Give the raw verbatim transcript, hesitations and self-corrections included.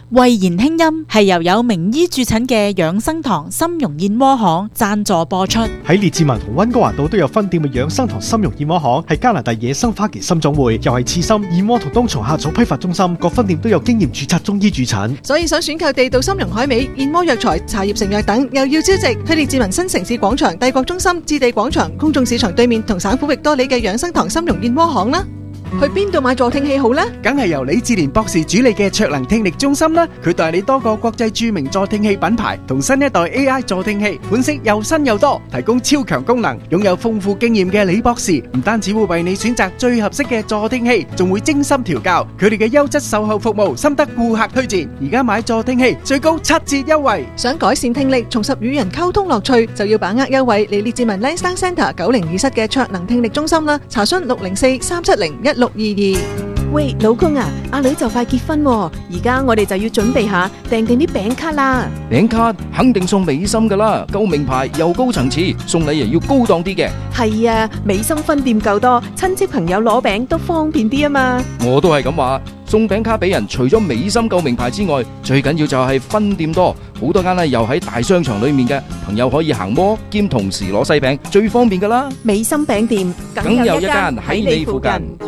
慧言輕音係由有名醫駐診嘅養生堂參茸燕窩行贊助播出。 喺列治文同溫哥華島都有分店嘅養生堂參茸燕窩行，係加拿大野生花旗參總會，又係刺參、燕窩同冬蟲夏草批發中心，各分店都有經驗註冊中醫駐診。 所以想選購地道參茸海味、燕窩藥材、茶葉成藥等，又要招值，去列治文新城市廣場、帝國中心、置地廣場、公眾市場對面同省府域多里嘅養生堂參茸燕窩行啦。去邊度買助聽器好呢？ 梗係由李志蓮博士主理嘅卓能聽力中心啦。佢代理多個國際著名助聽器品牌同新一代 A I 助聽器，款式又新又多，提供超強功能。擁有豐富經驗嘅李博士唔單止會為你選擇最合適嘅助聽器，仲會精心調教。佢哋嘅優質售後服務深得顧客推薦。而家買助聽器最高七折優惠。 想改善聽力，重拾與人溝通樂趣，就要把握優惠嚟列治文 Lansdowne Centre 九零二室嘅卓能聽力中心啦。查詢六零四三七零一六二二。 喂，老公啊，阿女就快結婚喎，而家我哋就要準備下訂定啲餅卡啦。 餅卡肯定送美心噶啦，夠名牌又高層次，送禮又要高檔啲嘅。 係啊，美心分店夠多，親戚朋友攞餅都方便啲啊嘛。 我都係咁話，送餅卡俾人，除咗美心夠名牌之外，最緊要就係分店多，好多間咧又喺大商場裏面嘅，朋友可以行摩兼同時攞細餅，最方便噶啦。 美心餅店梗有一間喺你附近。